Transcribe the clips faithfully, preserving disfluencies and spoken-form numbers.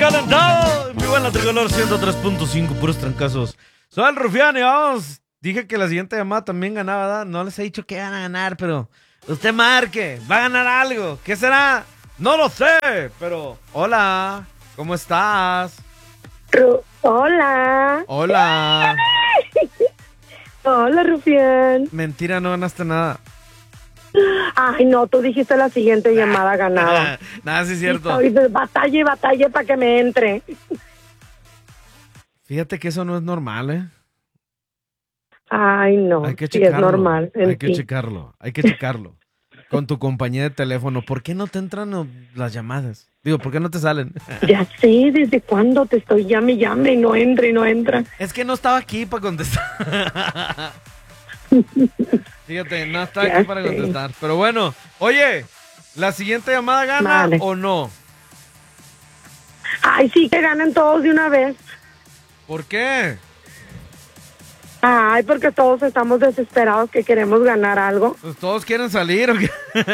recalentado. Vivo en la Tricolor ciento tres punto cinco, puros trancazos. Soy el Rufián y vamos. Dije que la siguiente llamada también ganaba, ¿verdad? No les he dicho que van a ganar, pero usted marque, va a ganar algo. ¿Qué será? No lo sé, pero hola, ¿cómo estás? Ru- Hola. Hola. Hola, Rufián. Mentira, no ganaste nada. Ay, no, tú dijiste la siguiente llamada ganada. Nada, sí es cierto. Estoy batalla y batalla para que me entre. Fíjate que eso no es normal, ¿eh? Ay, no, Hay que sí checarlo. es normal. en Hay que ti. checarlo. Hay que checarlo. Con tu compañía de teléfono. ¿Por qué no te entran o- las llamadas? Digo, ¿por qué no te salen? Ya sé, ¿desde cuándo te estoy llame y llame y no entra y no entra? Es que no estaba aquí para contestar. Fíjate, no estaba Ya aquí para sé. contestar. Pero bueno, oye, ¿la siguiente llamada gana Vale. o no? Ay, sí, que ganen todos de una vez. ¿Por qué? Ay, porque todos estamos desesperados que queremos ganar algo. Pues todos quieren salir, ¿o qué?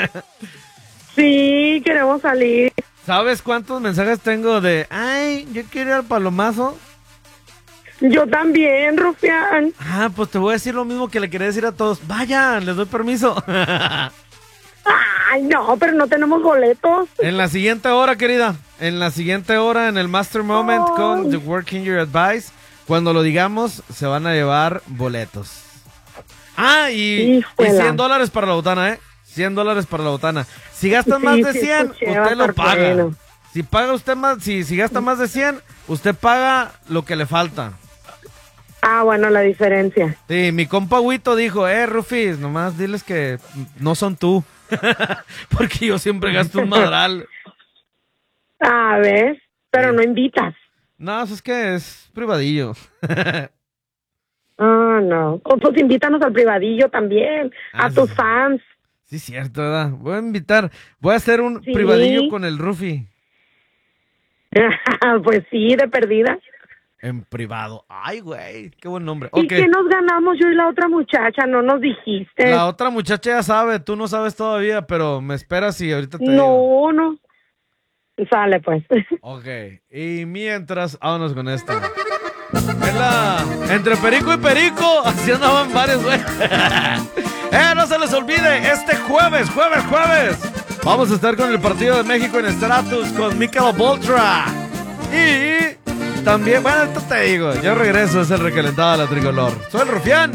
Sí, queremos salir. ¿Sabes cuántos mensajes tengo de, ay, yo quiero ir al palomazo? Yo también, Rufián. Ah, pues te voy a decir lo mismo que le quería decir a todos. Vayan, les doy permiso. Ay, no, pero no tenemos boletos. En la siguiente hora, querida. En la siguiente hora, en el Master Moment Ay. con The Working Your Advice. Cuando lo digamos, se van a llevar boletos. Ah, y, y Hijuela. cien dólares para la botana, ¿eh? cien dólares para la botana. Si gastan Sí, más de sí cien, escuché, va a usted lo estar paga. bueno. Si paga usted más, si, si gasta más de cien, usted paga lo que le falta. Ah, bueno, la diferencia. Sí, mi compa Huito dijo, eh, Rufis, nomás diles que no son tú. Porque yo siempre gasto un madral. Ah, ¿ves? Pero Sí. no invitas. No, eso es que es privadillo. Ah, no. O pues invítanos al privadillo también. Ah, a sí, tus sí. fans. Sí, cierto, ¿verdad? Voy a invitar, voy a hacer un Sí. privadillo con el Rufi. Pues sí, de perdida. En privado. Ay, güey, qué buen nombre. ¿Y Ok, qué nos ganamos yo y la otra muchacha? No nos dijiste. la otra muchacha ya sabe, tú no sabes todavía, pero me esperas y ahorita te digo. No, no. Sale, pues. Ok, y mientras, vámonos con esta. Es la... Entre Perico y Perico, así andaban varios, güey. Eh, no se les olvide, este jueves, jueves, jueves, vamos a estar con el partido de México en Stratus con Michelob Ultra. Y también, bueno, esto te digo, yo regreso, es el recalentado de la Tricolor. Soy el Rufián.